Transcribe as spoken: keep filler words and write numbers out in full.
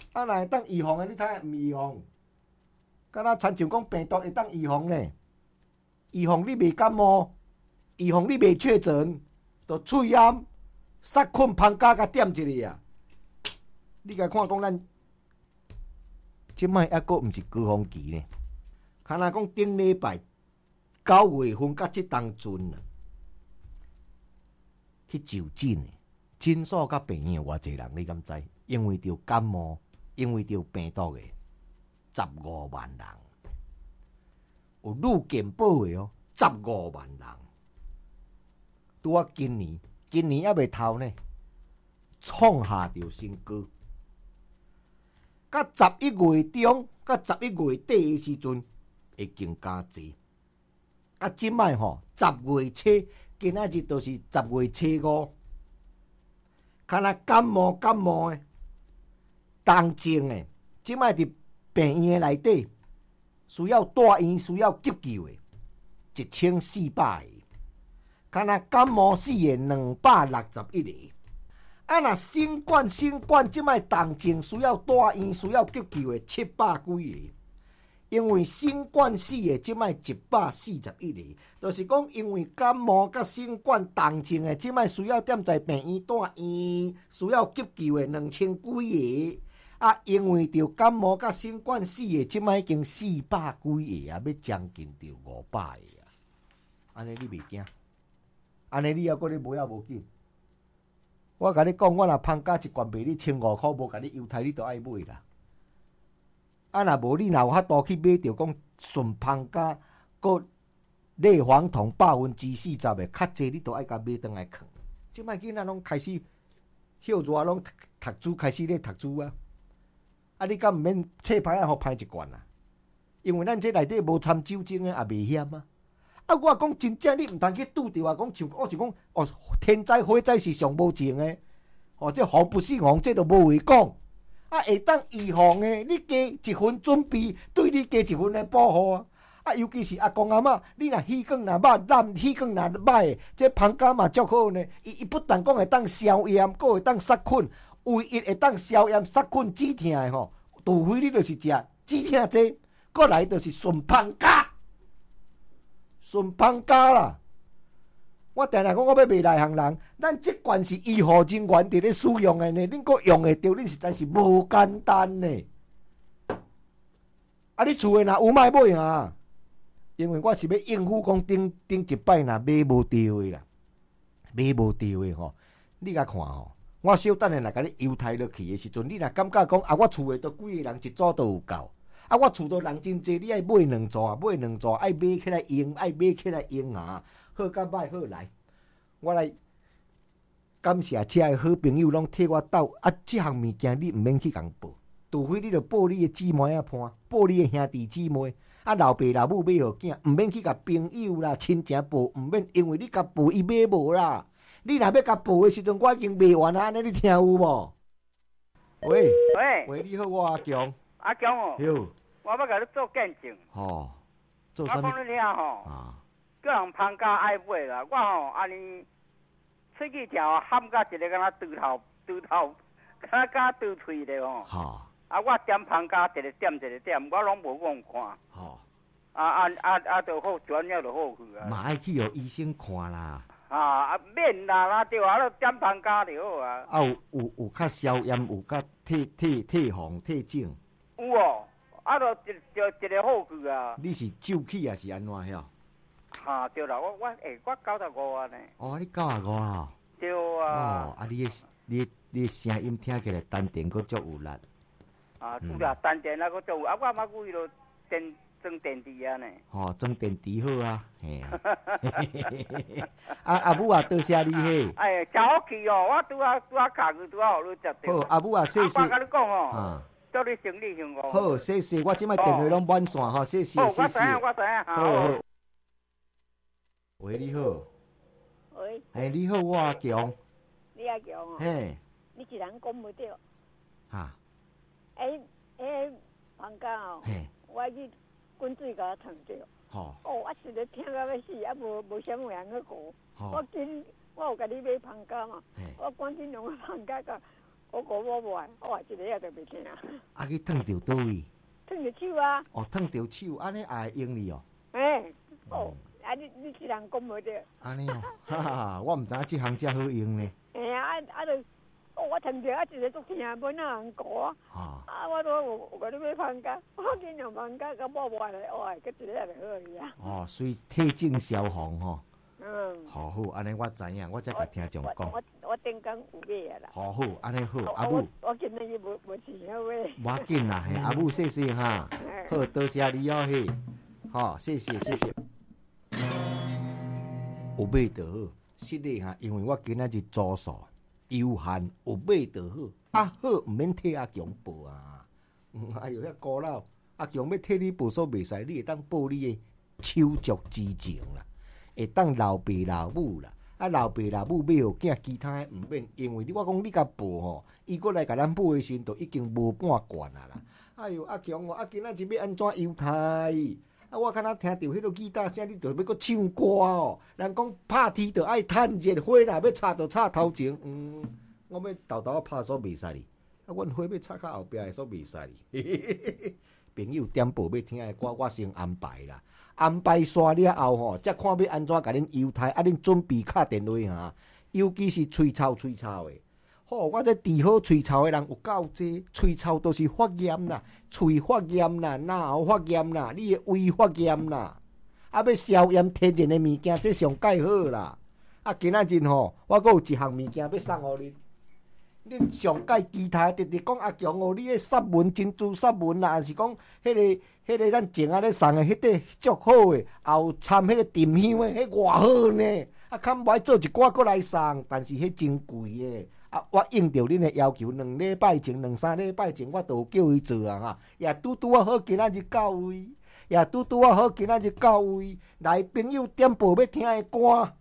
啊，若会当预防的，你睇毋预防？敢若亲像讲病毒会当预防呢？预防你袂感冒，预防你袂确诊，就喙炎、杀菌、芳家甲点一下啊！你甲看讲咱即摆抑阁毋是高峰期呢，敢若讲顶礼拜九月份甲即当阵啊，去就诊的诊所甲病院有偌济人，你敢知？因为着感冒，因为着病毒的十五万人。有入健保的哦，十五万人。拄啊，今年今年还未透呢，创下着新高。到十一月中，到十一月底的时阵，会更加济。啊，即摆吼，十月初，今仔日就是十月初五，敢若感冒感冒的，重症的，即摆伫病院内底。需要住院、需要急救的，一千四百个；敢若感冒死的两百六十一个。啊，若新冠、新冠即摆重症需要住院、需要急救的七百几个。因为新冠死的即摆一百四十一个，就是讲因为感冒甲新冠重症的即摆需要踮在病院住院、需要急救的两千几个。啊，因为着感冒甲新冠死的，即摆已经四百几个啊，要将近着五百个啊。安尼你袂惊？安尼你还搁咧买啊无紧？我甲你讲，我若芳家一罐卖你千五箍，无甲你犹太，你都爱买啦。啊，若无你若有法度去买着讲顺芳家，搁类黄酮百分之四十的，较济你都爱甲买倒来囥。即摆囡仔拢开始休热，拢读书开始咧读书啊。啊！你敢毋免册牌啊，互歹一罐啊？因为咱这内底无掺酒精的，也袂险啊。啊，我讲真正你毋通去拄着啊，讲像我就讲哦，天灾火灾是上无情的，哦，这防不胜防，这都无话讲。啊，会当预防的，你加一份准备，对你加一份的保护啊。啊，尤其是阿公阿嬷，你若气管若歹，咱气管若歹的，这芳家嘛足好呢。伊伊不但讲会当消炎，佫会当杀菌。唯一会当消炎杀菌止痛的吼，除非你就是食止痛剂，过来就是顺芳家，顺芳家啦。我定定讲我要卖内行人，咱即罐是医护人员伫咧使用的呢，恁阁用会着，恁实在是无简单呢。啊，你厝诶若有卖买啊？因为我是要应付讲顶顶一摆若买无着的啦，买无着的吼，你甲看吼。我小等下若甲你犹太落去的时阵，你若感觉讲啊，我厝诶都几个人一组都有够，啊，我厝都人真济，你爱买两组，买两组爱买起来用，爱买起来用啊，好甲歹好来，我来感谢遮个好朋友拢替我斗，啊，即项物件你毋免去共报，除非你着报你诶姊妹仔伴，报你诶兄弟姊妹，啊，老爸老母买互囝，毋免去甲朋友啦、亲情报，毋免，因为你甲报伊买无啦。你若要甲报的时阵，我已经卖完啊！安尼你听有无？喂喂喂，你好，我阿强。 阿强哦， 哟， 我要甲你做见证。 吼，做啥物？ 我讲你听吼， 啊， 叫人芳家爱买啦。我吼安尼喙齿条喊甲一个敢若猪头猪头，敢若甲猪喙咧吼。 好。 啊，我点芳家一个点一个点，我拢无讲看。 好。 啊啊啊啊，就好转了就好去啊。 嘛爱去互医生看啦。 啊啊免啦啦对啊，点芳家就好啊。 啊有有有较消炎，有较退退退红退肿。 有哦，啊就一就一个好去啊。 你是酒气还是安怎遐？ 哈对啦，我我诶，我九十五啊呢。 哦，你九十五啊？ 对啊。 哦，啊你的你你声音听起来淡定，佫足有力。 啊，拄啦，淡定啊，佫足有啊，我嘛故意咯电。装电池啊呢？ 吼，装电池好啊，嘿。啊阿母啊，多谢你嘿。 哎，真好气哦！我拄啊拄啊卡去，拄啊互你接到。 好，阿母啊，谢谢。 我甲你讲哦，祝你生意兴旺。 好，谢谢，我即摆电话拢满线吼，谢谢，谢谢。 好，我知影，我知影。 好好。喂，你好。 喂。 哎，你好，我阿强。 你阿强哦。 嘿。 你一人讲袂着。 哈。 哎哎，芳家哦。 嘿。 我去。滚水甲我烫着， 吼！ 哦，我实在听到要死，啊无无啥物人去顾。我紧，我有甲你买芳家嘛，我赶紧用芳家甲我讲我无爱，我话一个也都袂听。 啊，去烫着倒位？ 烫着手啊！ 哦，烫着手，安尼也会用你哦。 哎，哦，啊你你一人讲无着。 安尼哦，哈哈，我毋知影即项遮好用呢。 哎呀，啊啊就，哦我烫着啊一个足听，无哪人讲啊。 啊， 啊我都有有甲你要放假，我今日放假，甲我无爱来，我爱，佮一个也就好去啊。 哦，所以退症消防吼。 嗯。 好好，安尼我知影，我才甲听众讲。 我我顶工有买啊啦。 好好，安尼好，阿我母。 我今日无无钱啊买。 无要紧啦，嘿，阿母谢谢哈。好，多谢你哦嘿。好，谢谢谢谢。有买就好，实在哈，因为我今仔日租数有限，有买就好。啊好，毋免替阿强报啊。嗯，哎呦，遐古老，阿强要替你报数袂使，你会当报你的手足之情啦，会当老爸老母啦。啊，老爸老母要互囝，其他的毋免，因为你我讲你甲报吼，伊过来甲咱报的时阵，都已经无半罐啊啦。哎呦，阿强哦，啊今仔日要安怎犹太？啊，我敢若听到迄个吉他声，你就要搁唱歌哦。人讲拍天就爱趁热，火若要插就插头前。嗯，我要豆豆拍所袂使哩。啊，阮火要插较后壁的所袂使哩。朋友点播要听的歌，我先安排啦。安排煞了后吼，才看要安怎甲恁犹太，啊，恁准备敲电话哈。尤其是吹臭吹臭的。吼、哦，我这治好喙臭的人有够济，喙臭都是发炎啦，喙发炎啦，哪喉发炎啦，你的胃发炎啦，啊要消炎天然的物件，这上介好啦。啊，今仔日吼，我阁有一项物件要送互恁，恁上介期待直直讲阿强哦，你的杀文珍珠杀文啦，还是讲迄、那个、迄、那个咱前仔咧送的迄块足好的，后掺迄个沉香的，迄偌好呢。啊，看不爱做一寡过来送，但是迄真贵咧。啊！我应着恁的要求，两礼拜前、两三礼拜前，我都有叫伊做啊！哈，也拄拄啊好，今仔日到位，也拄拄啊好，今仔日到位。来，朋友点播要听的歌，